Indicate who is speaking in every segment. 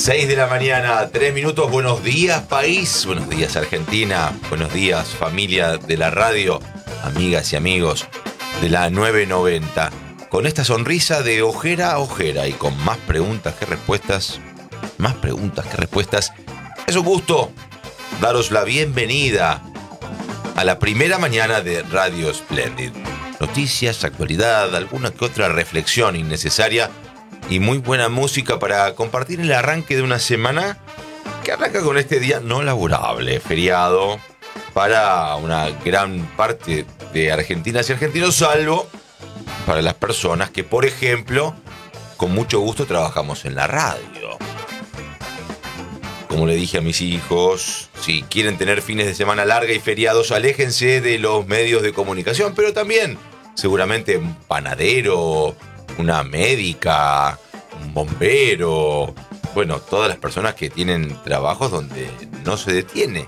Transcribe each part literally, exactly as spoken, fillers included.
Speaker 1: seis de la mañana, tres minutos. Buenos días, país. Buenos días, Argentina. Buenos días, familia de la radio, amigas y amigos de la nueve noventa. Con esta sonrisa de ojera a ojera y con más preguntas que respuestas, más preguntas que respuestas, es un gusto daros la bienvenida a la primera mañana de Radio Splendid. Noticias, actualidad, alguna que otra reflexión innecesaria y muy buena música para compartir el arranque de una semana que arranca con este día no laborable, feriado para una gran parte de argentinas y argentinos, salvo para las personas que, por ejemplo, con mucho gusto trabajamos en la radio. Como le dije a mis hijos, si quieren tener fines de semana larga y feriados, aléjense de los medios de comunicación, pero también seguramente un panadero, una médica, un bombero, bueno, todas las personas que tienen trabajos donde no se detiene.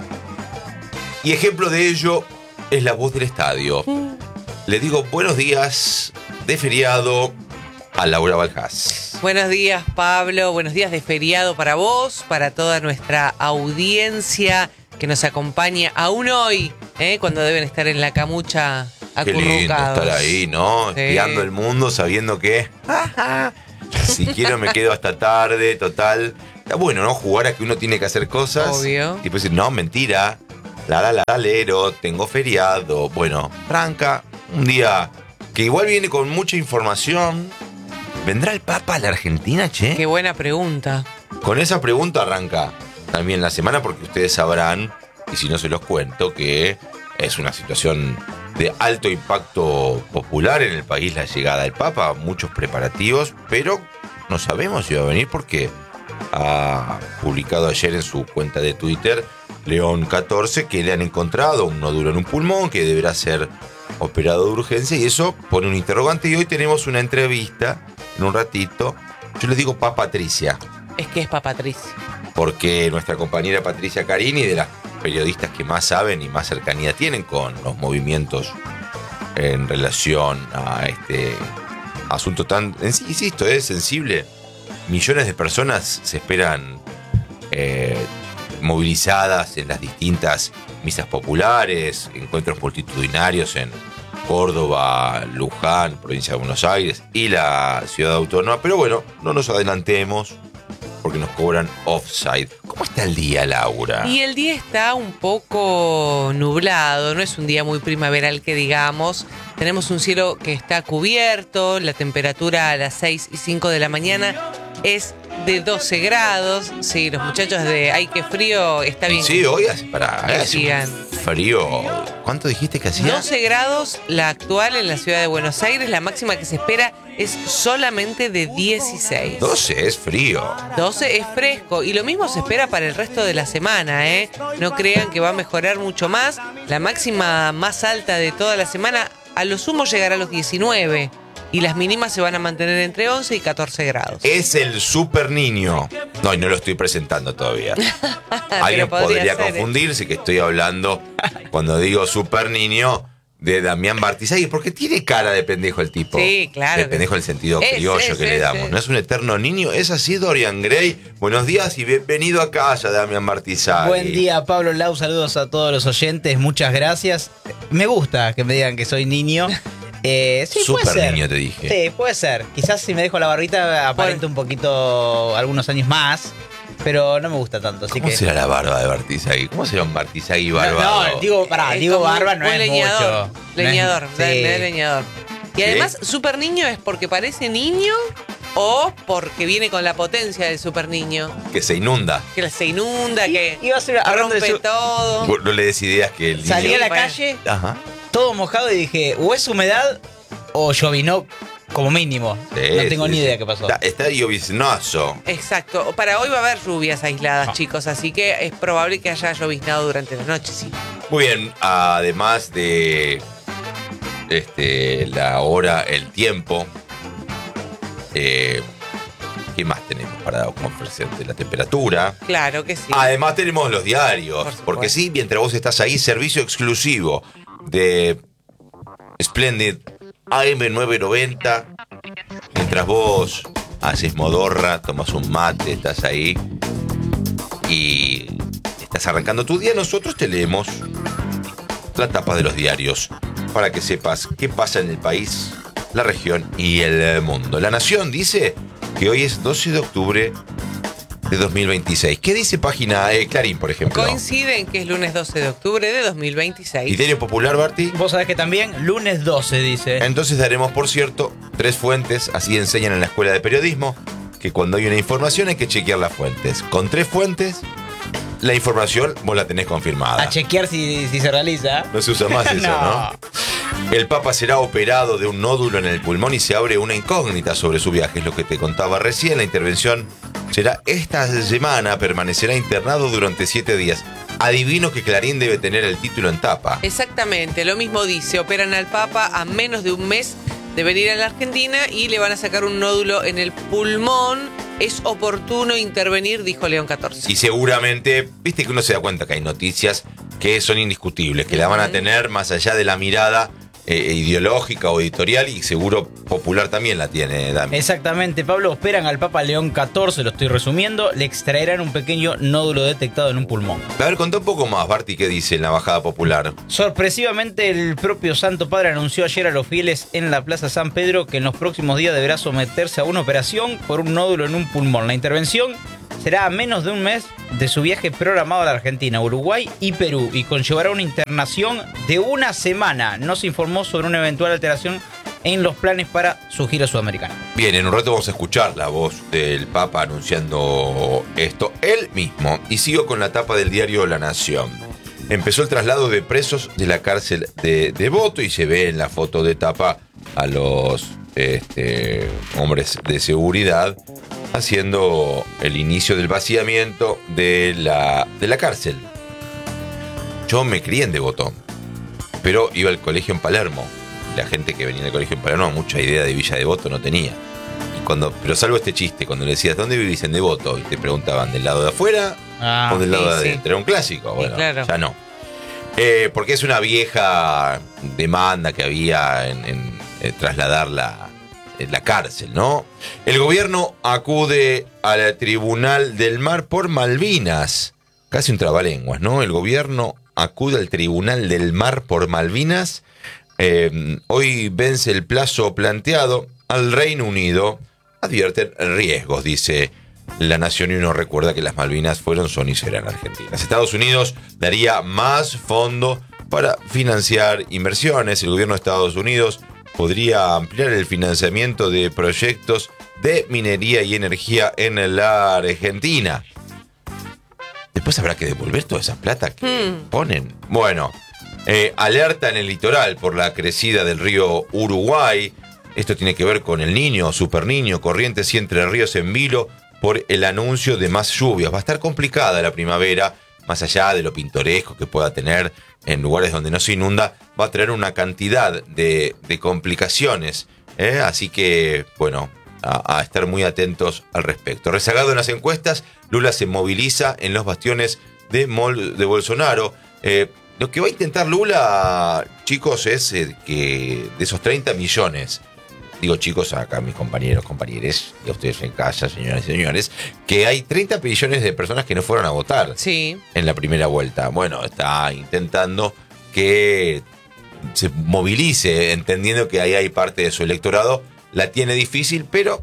Speaker 1: Y ejemplo de ello es la voz del estadio. Le digo buenos días de feriado a Laura Balhás.
Speaker 2: Buenos días, Pablo. Buenos días de feriado para vos, para toda nuestra audiencia que nos acompaña aún hoy, ¿eh? Cuando deben estar en la camucha acurrucados.
Speaker 1: Qué lindo estar ahí, ¿no?
Speaker 2: Sí.
Speaker 1: Espiando el mundo, sabiendo que si quiero me quedo hasta tarde, total. Está bueno, ¿no? Jugar a que uno tiene que hacer cosas.
Speaker 2: Obvio.
Speaker 1: Y pues decir, no, mentira. La, la, la, la, lero, tengo feriado. Bueno, arranca un día que igual viene con mucha información. ¿Vendrá el Papa a la Argentina, che?
Speaker 2: Qué buena pregunta.
Speaker 1: Con esa pregunta arranca también la semana, porque ustedes sabrán, y si no se los cuento, que es una situación de alto impacto popular en el país la llegada del Papa, muchos preparativos, pero no sabemos si va a venir porque ha publicado ayer en su cuenta de Twitter León catorce que le han encontrado un nódulo en un pulmón que deberá ser operado de urgencia, y eso pone un interrogante. Y hoy tenemos una entrevista en un ratito. Yo les digo pa Patricia,
Speaker 2: Es que es pa Patricia.
Speaker 1: porque nuestra compañera Patricia Carini, de las periodistas que más saben y más cercanía tienen con los movimientos en relación a este asunto tan, insisto, es sensible. Millones de personas se esperan eh, movilizadas en las distintas misas populares, encuentros multitudinarios en Córdoba, Luján, provincia de Buenos Aires y la ciudad autónoma. Pero bueno, no nos adelantemos porque nos cobran offside. ¿Cómo está el día, Laura?
Speaker 2: Y el día está un poco nublado, no es un día muy primaveral que digamos. Tenemos un cielo que está cubierto, la temperatura a las seis y cinco de la mañana es de doce grados. Sí, los muchachos de ay, qué frío, está bien.
Speaker 1: Sí, hoy hace, para,
Speaker 2: que
Speaker 1: hace
Speaker 2: sigan.
Speaker 1: frío. ¿Cuánto dijiste que hacía?
Speaker 2: doce grados la actual en la ciudad de Buenos Aires, la máxima que se espera es solamente de dieciséis.
Speaker 1: doce es frío.
Speaker 2: doce es fresco y lo mismo se espera para el resto de la semana, ¿eh? No crean que va a mejorar mucho más. La máxima más alta de toda la semana a lo sumo llegará a los diecinueve y las mínimas se van a mantener entre once y catorce grados.
Speaker 1: Es el super niño. No, y no lo estoy presentando todavía. Alguien podría
Speaker 2: ser,
Speaker 1: confundirse ¿eh? que estoy hablando, cuando digo super niño, de Damián Bartizaghi, porque tiene cara de pendejo el tipo.
Speaker 2: Sí, claro.
Speaker 1: De pendejo en el sentido
Speaker 2: Es,
Speaker 1: criollo
Speaker 2: es,
Speaker 1: que
Speaker 2: es,
Speaker 1: le damos.
Speaker 2: es.
Speaker 1: No es un eterno niño, es así Dorian Gray. Buenos días y bienvenido a casa, Damián Bartizaghi.
Speaker 3: Buen día, Pablo Lau, saludos a todos los oyentes, muchas gracias. Me gusta que me digan que soy niño. Eh, sí,
Speaker 1: Super
Speaker 3: puede ser.
Speaker 1: niño te dije.
Speaker 3: Sí, puede ser. Quizás si me dejo la barbita aparente un poquito, algunos años más, pero no me gusta tanto. Así
Speaker 1: ¿Cómo
Speaker 3: que...
Speaker 1: será la barba de Bartizaghi? ¿Cómo será un Bartizaghi
Speaker 3: No,
Speaker 1: barbado?
Speaker 3: no, digo, pará,
Speaker 2: Es
Speaker 3: digo
Speaker 2: como
Speaker 3: barba no
Speaker 2: un
Speaker 3: es
Speaker 2: leñador,
Speaker 3: mucho.
Speaker 2: Leñador,
Speaker 3: No es-
Speaker 2: de-
Speaker 3: sí.
Speaker 2: de leñador. Y
Speaker 1: ¿Sí?
Speaker 2: además, super niño es porque parece niño o porque viene con la potencia del super niño.
Speaker 1: Que se inunda.
Speaker 2: Que se inunda,
Speaker 3: Y-
Speaker 2: que
Speaker 3: iba a ser hablando de
Speaker 2: rompe
Speaker 3: su-
Speaker 2: todo.
Speaker 1: Vos no le des ideas que el niño...
Speaker 3: Salí a la
Speaker 2: Bueno.
Speaker 3: calle,
Speaker 1: Ajá.
Speaker 3: todo mojado y dije, o es humedad o llovinó como mínimo.
Speaker 1: Sí,
Speaker 3: no tengo
Speaker 1: sí,
Speaker 3: ni
Speaker 1: sí.
Speaker 3: idea qué pasó.
Speaker 1: Está, está lloviznoso.
Speaker 2: Exacto. Para hoy va a haber lluvias aisladas,
Speaker 3: Ah.
Speaker 2: chicos, así que es probable que haya lloviznado durante la noche, sí.
Speaker 1: Muy bien, además de este, la hora, el tiempo, eh, ¿qué más tenemos para ofrecerte? La temperatura.
Speaker 2: Claro que sí.
Speaker 1: Además tenemos los diarios,
Speaker 2: Por supuesto.
Speaker 1: porque sí, mientras vos estás ahí, servicio exclusivo de Splendid A M nueve noventa. Mientras vos haces modorra, tomas un mate, estás ahí y estás arrancando tu día, nosotros te leemos la tapa de los diarios para que sepas qué pasa en el país, la región y el mundo. La Nación dice que hoy es doce de octubre de dos mil veintiséis. ¿Qué dice página eh, Clarín, por ejemplo?
Speaker 2: Coincide en que es lunes doce de octubre de dos mil veintiséis.
Speaker 1: ¿Y Diario Popular, Barty?
Speaker 3: Vos sabés que también lunes doce dice.
Speaker 1: Entonces daremos, por cierto, tres fuentes, así enseñan en la escuela de periodismo, que cuando hay una información hay que chequear las fuentes. Con tres fuentes, la información vos la tenés confirmada.
Speaker 3: A chequear si, si se realiza.
Speaker 1: No se usa más eso, ¿no? ¿no? El Papa será operado de un nódulo en el pulmón y se abre una incógnita sobre su viaje, es lo que te contaba recién. La intervención será esta semana, permanecerá internado durante siete días. Adivino que Clarín debe tener el título en tapa.
Speaker 2: Exactamente, lo mismo dice, operan al Papa a menos de un mes de venir a la Argentina y le van a sacar un nódulo en el pulmón. Es oportuno intervenir, dijo León catorce.
Speaker 1: Y seguramente, viste que uno se da cuenta que hay noticias que son indiscutibles, que la van a tener más allá de la mirada eh, ideológica o editorial, y seguro popular también la tiene, Dami.
Speaker 3: Exactamente, Pablo. Esperan al Papa León catorce, lo estoy resumiendo. Le extraerán un pequeño nódulo detectado en un pulmón.
Speaker 1: A ver, contá un poco más, Barty, ¿qué dice en la bajada popular?
Speaker 3: Sorpresivamente, el propio Santo Padre anunció ayer a los fieles en la Plaza San Pedro que en los próximos días deberá someterse a una operación por un nódulo en un pulmón. La intervención será a menos de un mes de su viaje programado a la Argentina, Uruguay y Perú, y conllevará una internación de una semana. No se informó sobre una eventual alteración en los planes para su gira sudamericana.
Speaker 1: Bien, en un rato vamos a escuchar la voz del Papa anunciando esto él mismo. Y sigo con la tapa del diario La Nación. Empezó el traslado de presos de la cárcel de Devoto y se ve en la foto de tapa a los este, hombres de seguridad haciendo el inicio del vaciamiento de la, de la cárcel. Yo me crié en Devoto, pero iba al colegio en Palermo. La gente que venía del colegio en Palermo mucha idea de Villa Devoto no tenía. Y cuando, pero salvo este chiste, cuando le decías ¿dónde vivís? En Devoto, y te preguntaban ¿del lado de afuera
Speaker 3: Ah,
Speaker 1: o del lado
Speaker 2: sí,
Speaker 1: de
Speaker 2: sí.
Speaker 1: adentro? Era un clásico. Bueno,
Speaker 2: Sí, claro.
Speaker 1: ya no. Eh, porque es una vieja demanda que había en, en, en trasladar la, en la cárcel, ¿no? El gobierno acude al Tribunal del Mar por Malvinas. Casi un trabalenguas, ¿no? El gobierno acude al Tribunal del Mar por Malvinas. Eh, hoy vence el plazo planteado. Al Reino Unido advierten riesgos, dice La Nación, y uno recuerda que las Malvinas fueron, son y serán argentinas. Estados Unidos daría más fondo para financiar inversiones. El gobierno de Estados Unidos podría ampliar el financiamiento de proyectos de minería y energía en la Argentina. Después habrá que devolver toda esa plata que
Speaker 2: Hmm.
Speaker 1: ponen. Bueno, eh, alerta en el litoral por la crecida del río Uruguay. Esto tiene que ver con el Niño, Super Niño, Corrientes y Entre Ríos en vilo por el anuncio de más lluvias. Va a estar complicada la primavera, más allá de lo pintoresco que pueda tener en lugares donde no se inunda, va a traer una cantidad de, de complicaciones. ¿eh? Así que, bueno, a, a estar muy atentos al respecto. Rezagado en las encuestas, Lula se moviliza en los bastiones de, Mol, de Bolsonaro. Eh, lo que va a intentar Lula, chicos, es eh, que de esos treinta millones... Digo chicos, acá mis compañeros, compañeres, y a ustedes en casa, señoras y señores, que hay treinta millones de personas que no fueron a votar
Speaker 2: Sí.
Speaker 1: en la primera vuelta. Bueno, está intentando que se movilice, entendiendo que ahí hay parte de su electorado. La tiene difícil, pero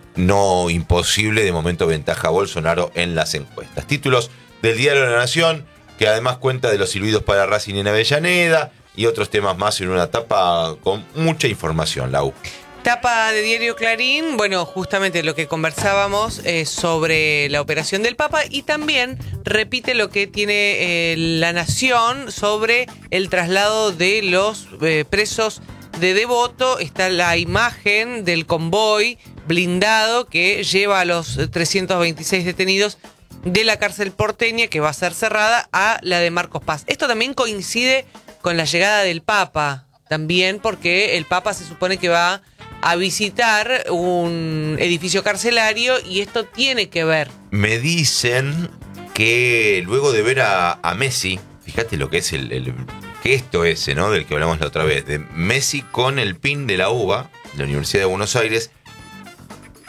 Speaker 1: no imposible. De momento ventaja a Bolsonaro en las encuestas. Títulos del diario La Nación, que además cuenta de los silbidos para Racing en Avellaneda y otros temas más en una tapa con mucha información, Lau.
Speaker 2: Tapa de diario Clarín, bueno, justamente lo que conversábamos eh, sobre la operación del Papa, y también repite lo que tiene eh, La Nación sobre el traslado de los eh, presos de Devoto. Está la imagen del convoy blindado que lleva a los trescientos veintiséis detenidos de la cárcel porteña, que va a ser cerrada, a la de Marcos Paz. Esto también coincide con la llegada del Papa, también porque el Papa se supone que va a visitar un edificio carcelario, y esto tiene que ver.
Speaker 1: Me dicen que luego de ver a, a Messi, fíjate lo que es el, el gesto ese, ¿no? Del que hablamos la otra vez, de Messi con el pin de la U B A, de la Universidad de Buenos Aires,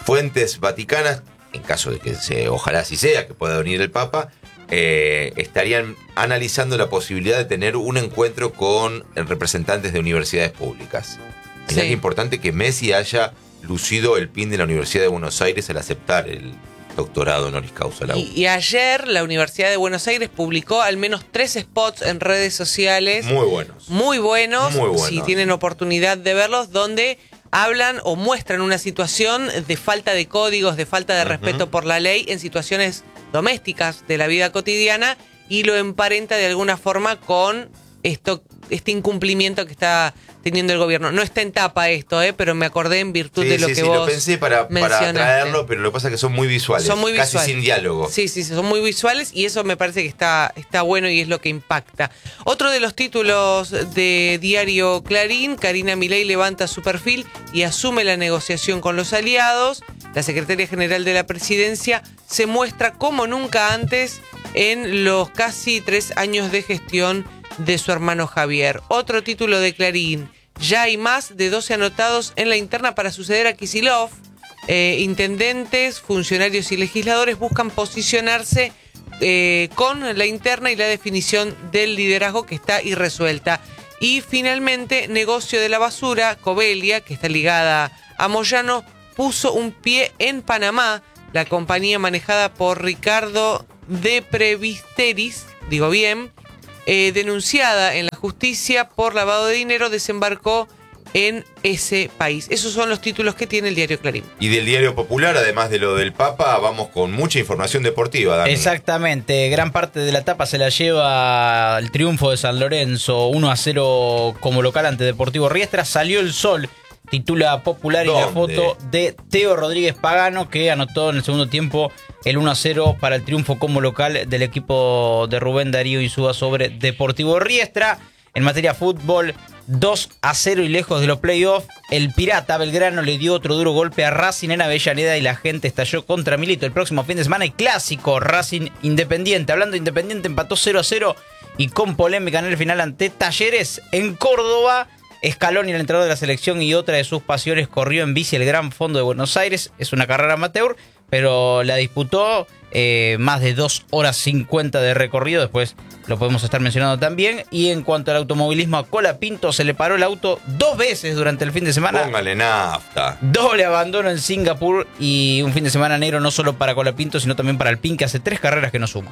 Speaker 1: fuentes vaticanas, en caso de que se, ojalá así sea, que pueda venir el Papa, eh, estarían analizando la posibilidad de tener un encuentro con representantes de universidades públicas. Mirá
Speaker 2: Sí.
Speaker 1: qué importante que Messi haya lucido el pin de la Universidad de Buenos Aires al aceptar el doctorado honoris causa. La U.
Speaker 2: Y, y ayer la Universidad de Buenos Aires publicó al menos tres spots en redes sociales.
Speaker 1: Muy buenos.
Speaker 2: Muy buenos,
Speaker 1: Muy buenos.
Speaker 2: si tienen oportunidad de verlos, donde hablan o muestran una situación de falta de códigos, de falta de
Speaker 1: Ujú.
Speaker 2: respeto por la ley en situaciones domésticas de la vida cotidiana y lo emparenta de alguna forma con esto, este incumplimiento que está teniendo el gobierno. No está en tapa esto, ¿eh? Pero me acordé en virtud
Speaker 1: Sí,
Speaker 2: de lo
Speaker 1: sí,
Speaker 2: que
Speaker 1: sí,
Speaker 2: vos
Speaker 1: lo pensé para, para
Speaker 2: mencionaste.
Speaker 1: traerlo, pero lo que pasa es que son muy visuales.
Speaker 2: Son muy
Speaker 1: casi
Speaker 2: visuales.
Speaker 1: sin diálogo.
Speaker 2: Sí, sí, sí, son muy visuales y eso me parece que está, está bueno y es lo que impacta. Otro de los títulos de Diario Clarín, Karina Milei levanta su perfil y asume la negociación con los aliados. La secretaria general de la presidencia se muestra como nunca antes en los casi tres años de gestión de su hermano Javier. Otro título de Clarín, ya hay más de doce anotados en la interna para suceder a Kicillof. Eh, intendentes, funcionarios y legisladores buscan posicionarse eh, con la interna y la definición del liderazgo que está irresuelta. Y finalmente, negocio de la basura, Covelia, que está ligada a Moyano, puso un pie en Panamá. La compañía manejada por Ricardo de Previsteris, digo bien, eh, denunciada en la justicia por lavado de dinero, desembarcó en ese país. Esos son los títulos que tiene el Diario Clarín.
Speaker 1: Y del Diario Popular, además de lo del Papa, vamos con mucha información deportiva, Dani.
Speaker 3: Exactamente, gran parte de la etapa se la lleva el triunfo de San Lorenzo, uno a cero como local ante Deportivo Riestra. Salió el sol, titula Popular, y la
Speaker 1: ¿Dónde?
Speaker 3: foto de Teo Rodríguez Pagano, que anotó en el segundo tiempo el uno a cero para el triunfo como local del equipo de Rubén Darío Insúa sobre Deportivo Riestra. En materia fútbol, dos a cero y lejos de los playoffs, el Pirata Belgrano le dio otro duro golpe a Racing en Avellaneda y la gente estalló contra Milito. El próximo fin de semana hay clásico, Racing Independiente. Hablando de Independiente, empató cero a cero y con polémica en el final ante Talleres en Córdoba. Scaloni, el entrenador de la selección y otra de sus pasiones, corrió en bici el Gran Fondo de Buenos Aires. Es una carrera amateur, pero la disputó eh, más de dos horas cincuenta de recorrido. Después lo podemos estar mencionando también. Y en cuanto al automovilismo, a Colapinto se le paró el auto dos veces durante el fin de semana.
Speaker 1: Póngale nafta.
Speaker 3: Doble abandono en Singapur y un fin de semana negro no solo para Colapinto, sino también para Alpine, que hace tres carreras que no suma.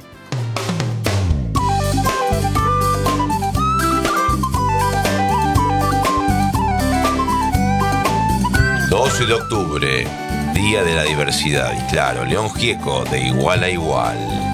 Speaker 1: doce de octubre, Día de la Diversidad. Y claro, León Gieco, de igual a igual.